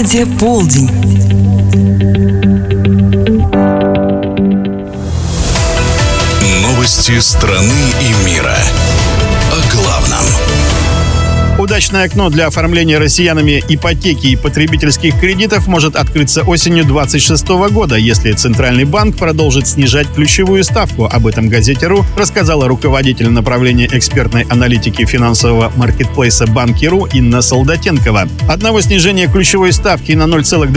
Аркадия Полдень. Новости страны и мира. О главном. Удачное окно для оформления россиянами ипотеки и потребительских кредитов может открыться осенью 2026 года, если Центральный банк продолжит снижать ключевую ставку. Об этом газете «Ру» рассказала руководитель направления экспертной аналитики финансового маркетплейса «Банки.ру» Инна Солдатенкова. Одного снижения ключевой ставки на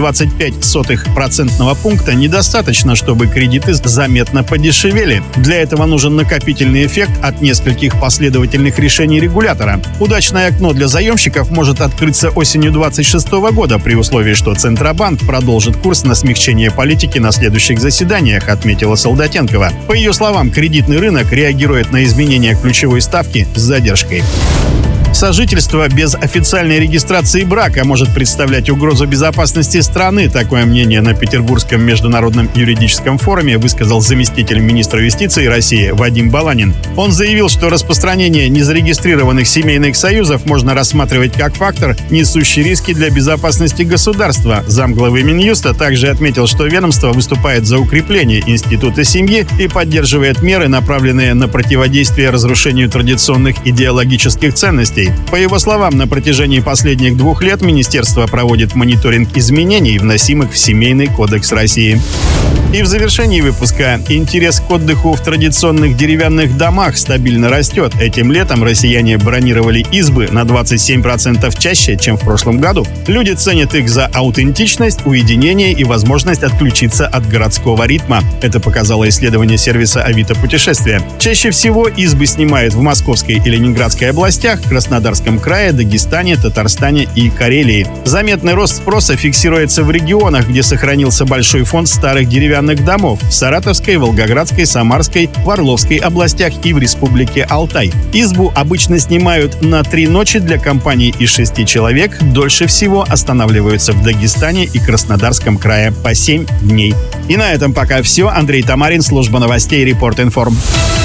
0,25% пункта недостаточно, чтобы кредиты заметно подешевели. Для этого нужен накопительный эффект от нескольких последовательных решений регулятора. Удачное окно для заемщиков может открыться осенью 2026 года при условии, что Центробанк продолжит курс на смягчение политики на следующих заседаниях, отметила Солдатенкова. По ее словам, кредитный рынок реагирует на изменения ключевой ставки с задержкой. Сожительство без официальной регистрации брака может представлять угрозу безопасности страны. Такое мнение на Петербургском международном юридическом форуме высказал заместитель министра юстиции России Вадим Баланин. Он заявил, что распространение незарегистрированных семейных союзов можно рассматривать как фактор, несущий риски для безопасности государства. Замглавы Минюста также отметил, что ведомство выступает за укрепление института семьи и поддерживает меры, направленные на противодействие разрушению традиционных идеологических ценностей. По его словам, на протяжении последних 2 лет министерство проводит мониторинг изменений, вносимых в Семейный кодекс России. И в завершении выпуска: интерес к отдыху в традиционных деревянных домах стабильно растет. Этим летом россияне бронировали избы на 27% чаще, чем в прошлом году. Люди ценят их за аутентичность, уединение и возможность отключиться от городского ритма. Это показало исследование сервиса Авито Путешествия. Чаще всего избы снимают в Московской и Ленинградской областях, Краснодарском крае, Дагестане, Татарстане и Карелии. Заметный рост спроса фиксируется в регионах, где сохранился большой фонд старых деревянных домов: в Саратовской, Волгоградской, Самарской, в Орловской областях и в Республике Алтай. Избу обычно снимают на 3 ночи для компаний из 6 человек. Дольше всего останавливаются в Дагестане и Краснодарском крае по 7 дней. И на этом пока все. Андрей Тамарин, служба новостей Репорт-Информ.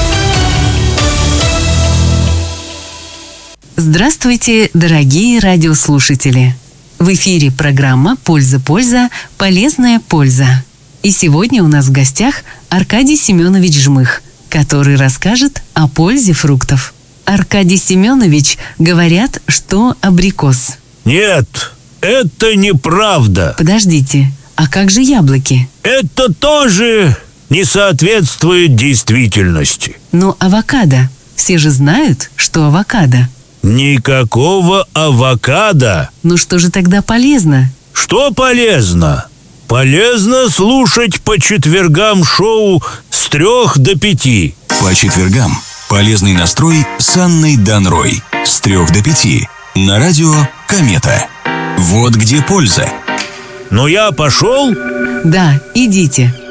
Здравствуйте, дорогие радиослушатели! В эфире программа «Польза-польза. Полезная польза». И сегодня у нас в гостях Аркадий Семенович Жмых, который расскажет о пользе фруктов. Аркадий Семенович, говорят, что абрикос. Нет, это неправда. Подождите, а как же яблоки? Это тоже не соответствует действительности. Но авокадо. Все же знают, что авокадо. Никакого авокадо. Ну что же тогда полезно? Что полезно? Полезно слушать по четвергам шоу с 3 до 5. По четвергам полезный настрой с Анной Данрой с 3 до 5 на радио «Комета». Вот где польза. Ну я пошел? Да, идите.